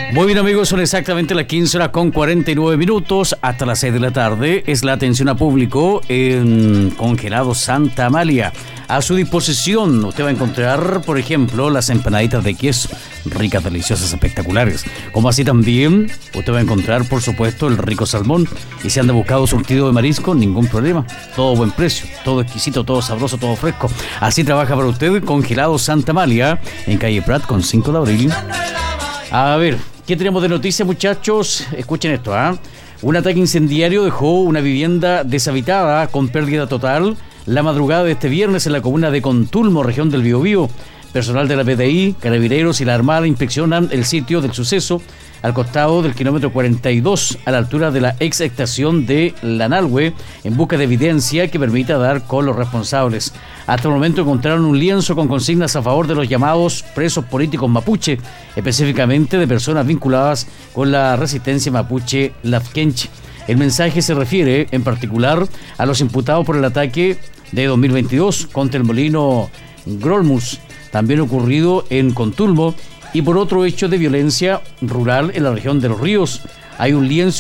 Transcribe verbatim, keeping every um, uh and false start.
Muy bien, amigos, son exactamente las quince horas con cuarenta y nueve minutos hasta las seis de la tarde. Es la atención a público en Congelado Santa Amalia. A su disposición usted va a encontrar, por ejemplo, las empanaditas de queso, ricas, deliciosas, espectaculares. Como así también usted va a encontrar, por supuesto, el rico salmón. Y si anda buscando surtido de marisco, ningún problema. Todo buen precio, todo exquisito, todo sabroso, todo fresco. Así trabaja para usted Congelado Santa Amalia en calle Prat con cinco de abril. A ver, ¿qué tenemos de noticias, muchachos? Escuchen esto, ¿ah? ¿eh? Un ataque incendiario dejó una vivienda deshabitada con pérdida total la madrugada de este viernes en la comuna de Contulmo, región del Biobío. Personal de la P D I, Carabineros y la Armada inspeccionan el sitio del suceso al costado del kilómetro cuarenta y dos, a la altura de la ex estación de Lanalhue, en busca de evidencia que permita dar con los responsables. Hasta el momento encontraron un lienzo con consignas a favor de los llamados presos políticos mapuche, específicamente de personas vinculadas con la resistencia mapuche Lafkenche. El mensaje se refiere en particular a los imputados por el ataque de dos mil veintidós contra el molino Grolmus, también ocurrido en Contulmo, y por otro hecho de violencia rural en la región de Los Ríos. Hay un lienzo